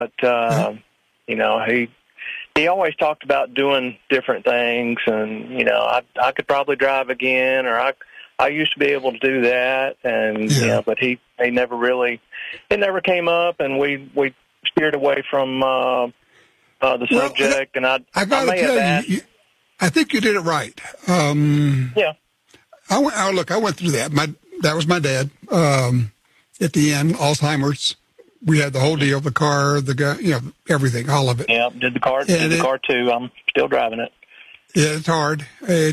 But, he always talked about doing different things, and, I could probably drive again, or I used to be able to do that, and, but he never really, it never came up, and we steered away from the subject, and I gotta tell you, I think you did it right. Yeah. I went through that. That was my dad. At the end, Alzheimer's. We had the whole deal, the car, the guy, everything, all of it. Yeah, did the car too. I'm still driving it. Yeah, it's hard.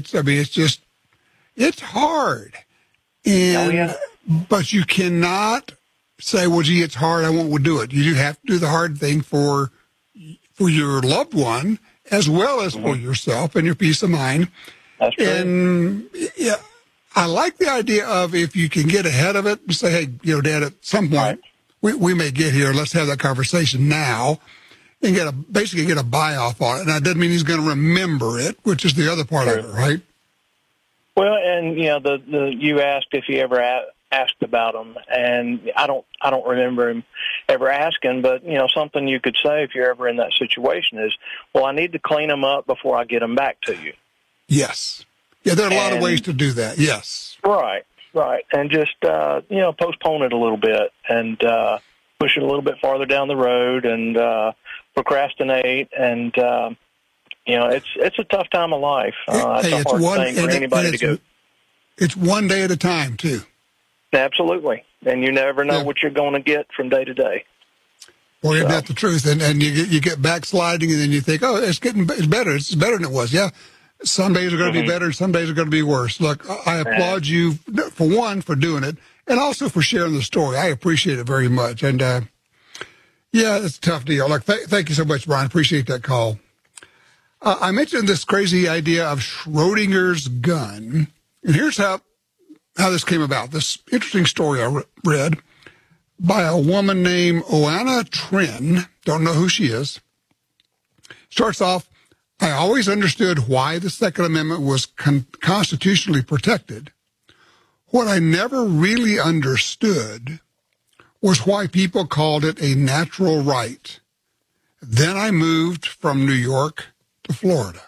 It's hard. And, but you cannot say, well, gee, it's hard, I won't do it. You have to do the hard thing for your loved one, as well as for yourself and your peace of mind. That's true. And, I like the idea of if you can get ahead of it and say, hey, Dad, at some point, we may get here. Let's have that conversation now and basically get a buy-off on it. And that doesn't mean he's going to remember it, which is the other part of it, right? Well, and, you asked if he ever asked about him, and I don't remember him ever asking, but, something you could say if you're ever in that situation is, well, I need to clean them up before I get them back to you. Yes. Yeah, there are a lot of ways to do that, yes. Right. And just, postpone it a little bit and push it a little bit farther down the road and procrastinate. And, it's a tough time of life. It's a hard thing for anybody to go. It's one day at a time, too. Absolutely. And you never know what you're going to get from day to day. Well, isn't that the truth? And you get backsliding, and then you think, it's better. It's better than it was. Yeah. Some days are going to be better, some days are going to be worse. Look, I applaud you, for one, for doing it, and also for sharing the story. I appreciate it very much. And, it's a tough deal. Look, thank you so much, Brian. Appreciate that call. I mentioned this crazy idea of Schrodinger's gun, and here's how this came about. This interesting story I read by a woman named Oana Trin. Don't know who she is. Starts off, I always understood why the Second Amendment was constitutionally protected. What I never really understood was why people called it a natural right. Then I moved from New York to Florida.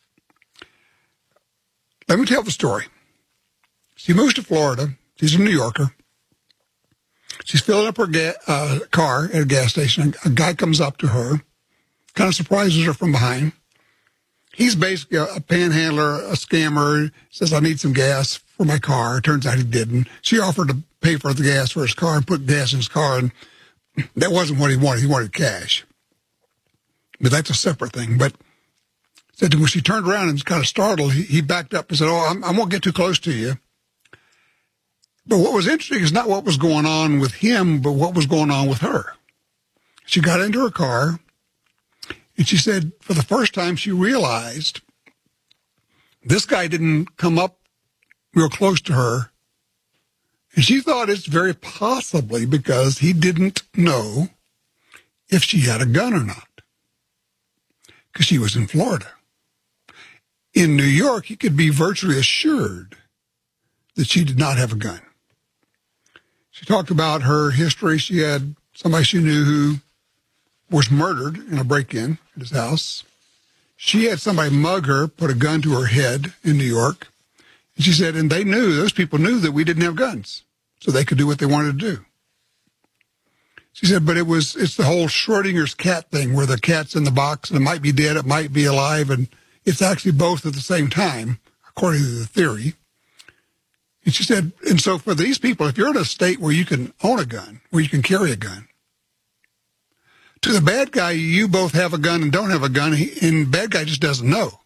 Let me tell the story. She moves to Florida. She's a New Yorker. She's filling up her car at a gas station. A guy comes up to her, kind of surprises her from behind. He's basically a panhandler, a scammer, says, I need some gas for my car. Turns out he didn't. She offered to pay for the gas for his car and put gas in his car, and that wasn't what he wanted. He wanted cash. But that's a separate thing. But said when she turned around and was kind of startled, he backed up and said, I won't get too close to you. But what was interesting is not what was going on with him, but what was going on with her. She got into her car, and she said for the first time she realized this guy didn't come up real close to her. And she thought it's very possibly because he didn't know if she had a gun or not. Because she was in Florida. In New York, he could be virtually assured that she did not have a gun. She talked about her history. She had somebody she knew who was murdered in a break-in at his house. She had somebody mug her, put a gun to her head in New York. And she said, and those people knew that we didn't have guns, so they could do what they wanted to do. She said, but it's the whole Schrodinger's cat thing where the cat's in the box and it might be dead, it might be alive, and it's actually both at the same time, according to the theory. And she said, and so for these people, if you're in a state where you can own a gun, where you can carry a gun, to the bad guy, you both have a gun and don't have a gun, and the bad guy just doesn't know.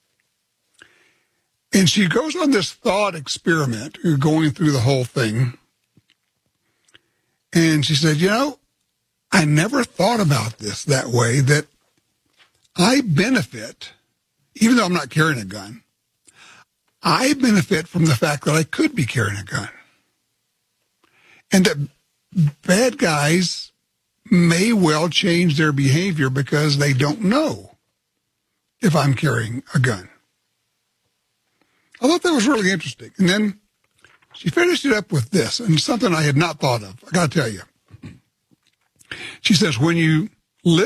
And she goes on this thought experiment, going through the whole thing. And she said, I never thought about this that way, that I benefit, even though I'm not carrying a gun, I benefit from the fact that I could be carrying a gun. And that bad guys may well change their behavior because they don't know if I'm carrying a gun. I thought that was really interesting. And then she finished it up with this, and something I had not thought of. I got to tell you. She says, when you